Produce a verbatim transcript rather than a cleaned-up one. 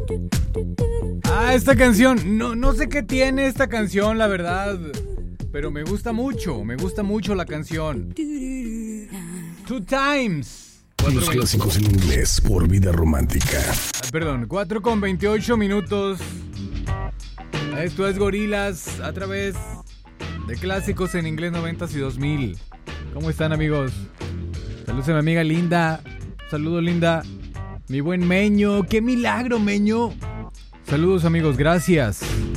Ah, esta canción, no, no sé qué tiene esta canción, la verdad, pero me gusta mucho, me gusta mucho la canción. Two Times. Los clásicos en inglés por Vida Romántica. Ah, perdón, cuatro con veintiocho minutos. Esto es Gorilas a través de clásicos en inglés noventas y dos mil. ¿Cómo están, amigos? Saludos a mi amiga Linda. Saludos, Linda. Mi buen Meño. ¡Qué milagro, Meño! Saludos, amigos. Gracias.